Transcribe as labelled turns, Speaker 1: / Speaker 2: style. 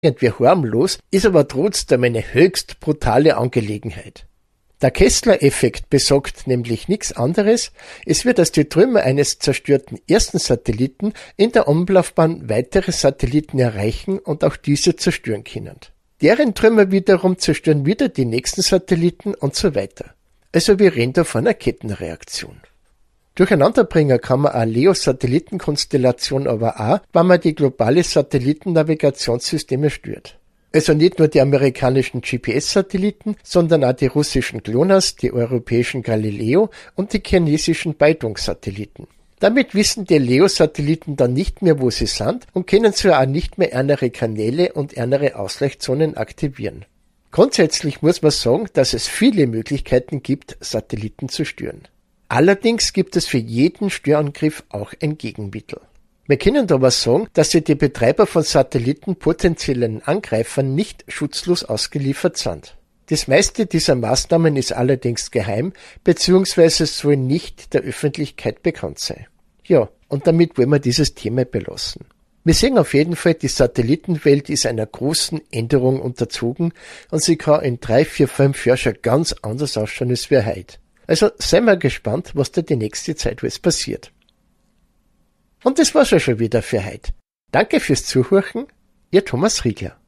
Speaker 1: irgendwie harmlos, ist aber trotzdem eine höchst brutale Angelegenheit. Der Kessler-Effekt besagt nämlich nichts anderes, es wird aus die Trümmer eines zerstörten ersten Satelliten in der Umlaufbahn weitere Satelliten erreichen und auch diese zerstören können. Deren Trümmer wiederum zerstören wieder die nächsten Satelliten und so weiter. Also wir reden da von einer Kettenreaktion. Durcheinanderbringer kann man eine LEO-Satellitenkonstellation aber auch, wenn man die globale Satellitennavigationssysteme stört. Also nicht nur die amerikanischen GPS-Satelliten, sondern auch die russischen GLONASS, die europäischen Galileo und die chinesischen Beidong-Satelliten. Damit wissen die LEO-Satelliten dann nicht mehr, wo sie sind und können so auch nicht mehr ihre Kanäle und ihre Ausleuchtzonen aktivieren. Grundsätzlich muss man sagen, dass es viele Möglichkeiten gibt, Satelliten zu stören. Allerdings gibt es für jeden Störangriff auch ein Gegenmittel. Wir können aber sagen, dass sich die Betreiber von Satelliten potenziellen Angreifern nicht schutzlos ausgeliefert sind. Das meiste dieser Maßnahmen ist allerdings geheim bzw. soll nicht der Öffentlichkeit bekannt sein. Ja, und damit wollen wir dieses Thema belassen. Wir sehen auf jeden Fall, die Satellitenwelt ist einer großen Änderung unterzogen und sie kann in 3, 4, 5 Jahren schon ganz anders ausschauen als wir heute. Also seien wir gespannt, was da die nächste Zeit alles passiert. Und das war's ja schon wieder für heute. Danke fürs Zuhören, Ihr Thomas Riegler.